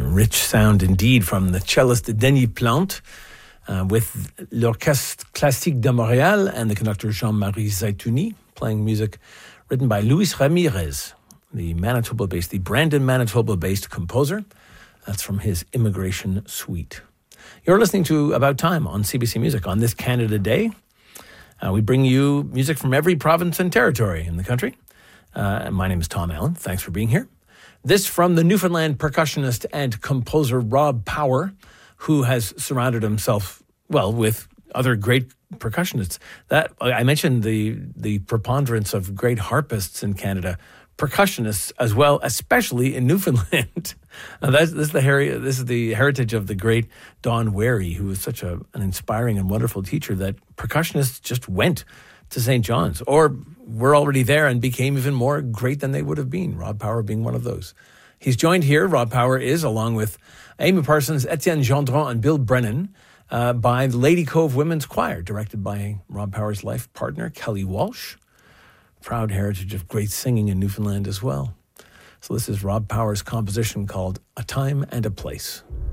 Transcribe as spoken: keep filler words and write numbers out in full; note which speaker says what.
Speaker 1: Rich sound indeed from the cellist Denis Plante uh, with l'Orchestre Classique de Montréal and the conductor Jean-Marie Zaitouni playing music written by Luis Ramirez, the Manitoba-based, the Brandon, Manitoba-based composer. That's from his Immigration Suite. You're listening to About Time on C B C Music on this Canada Day. Uh, we bring you music from every province and territory in the country. Uh, my name is Tom Allen. Thanks for being here. This from the Newfoundland percussionist and composer Rob Power, who has surrounded himself, well, with other great percussionists. That I mentioned the the preponderance of great harpists in Canada, percussionists as well, especially in Newfoundland. Now that's, this is the heri- this is the heritage of the great Don Wary, who was such a, an inspiring and wonderful teacher that percussionists just went to Saint John's, or were already there and became even more great than they would have been, Rob Power being one of those. He's joined here, Rob Power is, along with Amy Parsons, Etienne Gendron, and Bill Brennan, uh, by the Lady Cove Women's Choir, directed by Rob Power's life partner, Kelly Walsh. Proud heritage of great singing in Newfoundland as well. So this is Rob Power's composition called A Time and a Place.